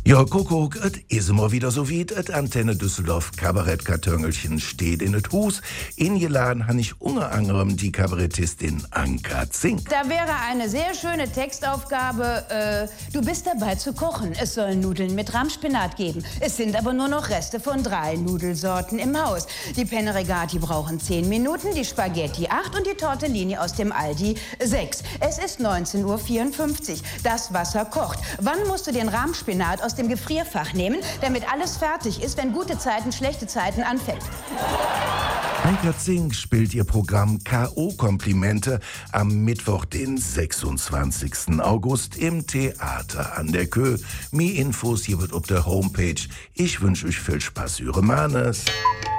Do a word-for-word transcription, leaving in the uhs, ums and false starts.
Ja, Kuckuck, et is immer wieder so weit, et Antenne Düsseldorf Kabarettkartöngelchen steht in et Hus. Ingeladen han ich unter anderem die Kabarettistin Anka Zink. Da wäre eine sehr schöne Textaufgabe, äh, du bist dabei zu kochen. Es sollen Nudeln mit Rahmspinat geben. Es sind aber nur noch Reste von drei Nudelsorten im Haus. Die Penne Regati brauchen zehn Minuten, die Spaghetti acht und die Tortellini aus dem Aldi sechs. Es ist neunzehn Uhr vierundfünfzig. Das Wasser kocht. Wann musst du den Rahmspinat aus dem Gefrierfach nehmen, damit alles fertig ist, wenn gute Zeiten, schlechte Zeiten anfängt? Anka Zink spielt ihr Programm K O-Komplimente am Mittwoch, den sechsundzwanzigsten August im Theater an der Kö. Mehr Infos hier wird auf der Homepage. Ich wünsche euch viel Spaß, Ihre Manes.